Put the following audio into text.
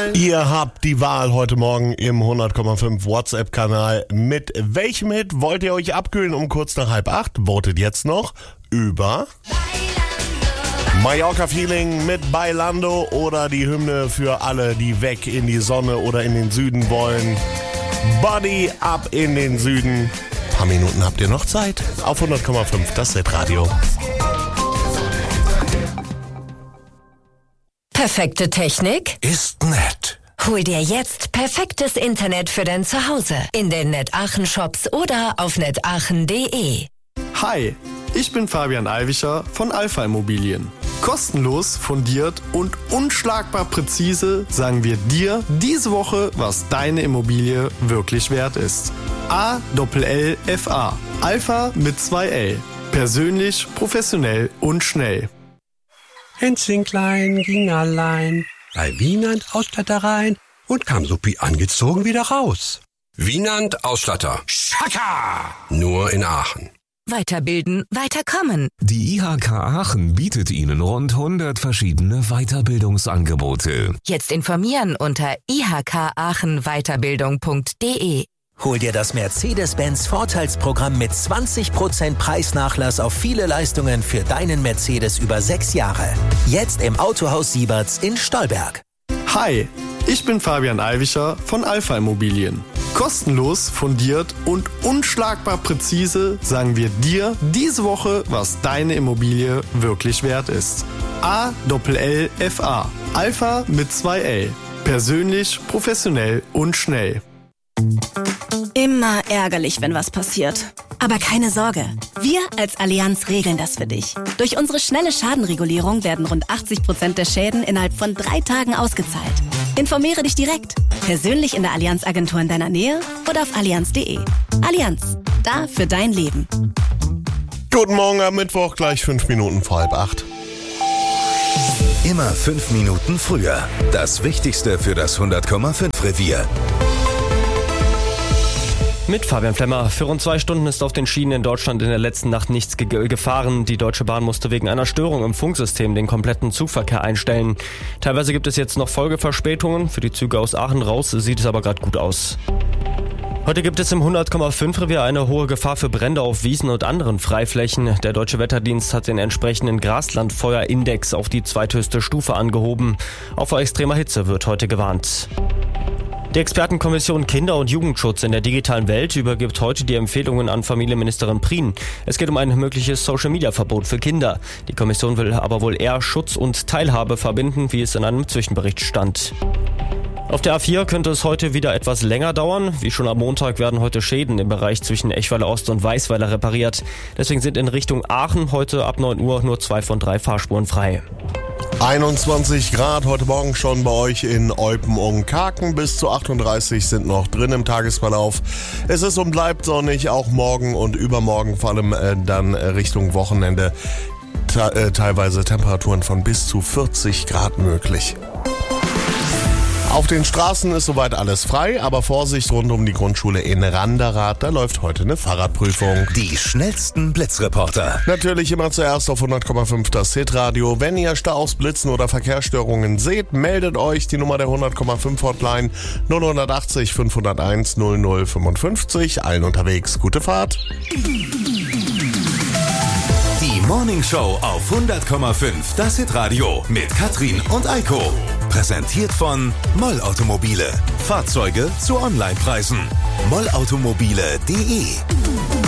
Ihr habt die Wahl heute Morgen im 100,5 WhatsApp-Kanal. Mit welchem Hit wollt ihr euch abkühlen um kurz nach 7:30? Votet jetzt noch über Mallorca Feeling mit Bailando oder die Hymne für alle, die weg in die Sonne oder in den Süden wollen. Body ab in den Süden. Ein paar Minuten habt ihr noch Zeit. Auf 100,5 das Hitradio. Perfekte Technik? Ist nett. Hol dir jetzt perfektes Internet für dein Zuhause in den NetAachen Shops oder auf netachen.de. Hi, ich bin Fabian Alwischer von Alpha Immobilien. Kostenlos, fundiert und unschlagbar präzise sagen wir dir diese Woche, was deine Immobilie wirklich wert ist. ALLFA. Alpha mit 2 L. Persönlich, professionell und schnell. Hänschen klein ging allein bei Wienand Ausstattereien und kam supi angezogen wieder raus. Wienand Ausstatter. Schaka! Nur in Aachen. Weiterbilden, weiterkommen. Die IHK Aachen bietet Ihnen rund 100 verschiedene Weiterbildungsangebote. Jetzt informieren unter ihkaachenweiterbildung.de. Hol dir das Mercedes-Benz Vorteilsprogramm mit 20% Preisnachlass auf viele Leistungen für deinen Mercedes über 6 Jahre. Jetzt im Autohaus Sieberts in Stolberg. Hi, ich bin Fabian Alwischer von Alpha Immobilien. Kostenlos, fundiert und unschlagbar präzise sagen wir dir diese Woche, was deine Immobilie wirklich wert ist. ALLFA. Alpha mit 2 L. Persönlich, professionell und schnell. Immer ärgerlich, wenn was passiert. Aber keine Sorge, wir als Allianz regeln das für dich. Durch unsere schnelle Schadenregulierung werden rund 80% der Schäden innerhalb von 3 Tagen ausgezahlt. Informiere dich direkt, persönlich in der Allianz-Agentur in deiner Nähe oder auf allianz.de. Allianz, da für dein Leben. Guten Morgen am Mittwoch, gleich 5 Minuten vor 7:30. Immer 5 Minuten früher. Das Wichtigste für das 100,5 Revier. Mit Fabian Flemmer. Für rund 2 Stunden ist auf den Schienen in Deutschland in der letzten Nacht nichts gefahren. Die Deutsche Bahn musste wegen einer Störung im Funksystem den kompletten Zugverkehr einstellen. Teilweise gibt es jetzt noch Folgeverspätungen. Für die Züge aus Aachen raus sieht es aber gerade gut aus. Heute gibt es im 100,5 Revier eine hohe Gefahr für Brände auf Wiesen und anderen Freiflächen. Der Deutsche Wetterdienst hat den entsprechenden Graslandfeuerindex auf die zweithöchste Stufe angehoben. Auch vor extremer Hitze wird heute gewarnt. Die Expertenkommission Kinder- und Jugendschutz in der digitalen Welt übergibt heute die Empfehlungen an Familienministerin Prien. Es geht um ein mögliches Social-Media-Verbot für Kinder. Die Kommission will aber wohl eher Schutz und Teilhabe verbinden, wie es in einem Zwischenbericht stand. Auf der A4 könnte es heute wieder etwas länger dauern. Wie schon am Montag werden heute Schäden im Bereich zwischen Eschweiler Ost und Weißweiler repariert. Deswegen sind in Richtung Aachen heute ab 9 Uhr nur 2 von 3 Fahrspuren frei. 21 Grad heute Morgen schon bei euch in Eupen-Karken. Bis zu 38 sind noch drin im Tagesverlauf. Es ist und bleibt sonnig, auch morgen und übermorgen, vor allem dann Richtung Wochenende. Teilweise Temperaturen von bis zu 40 Grad möglich. Auf den Straßen ist soweit alles frei, aber Vorsicht rund um die Grundschule in Randerath, da läuft heute eine Fahrradprüfung. Die schnellsten Blitzreporter. Natürlich immer zuerst auf 100,5 das Hitradio. Wenn ihr Staus, Blitzen oder Verkehrsstörungen seht, meldet euch. Die Nummer der 100,5 Hotline 0180 501 0055. Allen unterwegs gute Fahrt. Die Morning Show auf 100,5 das Hitradio mit Katrin und Eiko. Präsentiert von Moll Automobile. Fahrzeuge zu Onlinepreisen. mollautomobile.de